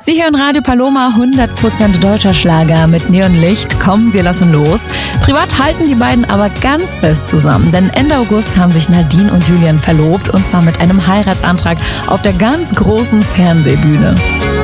Sie hören Radio Paloma, 100% deutscher Schlager mit Neonlicht. Komm, wir lassen los. Privat halten die beiden aber ganz fest zusammen, denn Ende August haben sich Nadine und Julian verlobt, und zwar mit einem Heiratsantrag auf der ganz großen Fernsehbühne.